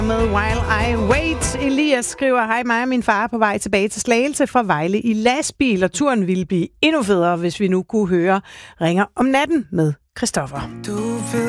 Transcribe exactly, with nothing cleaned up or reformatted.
Med While I Wait. Elias skriver, hej mig og min far på vej tilbage til Slagelse fra Vejle i lastbil, og turen ville blive endnu federe, hvis vi nu kunne høre Ringer om natten med Christoffer. Du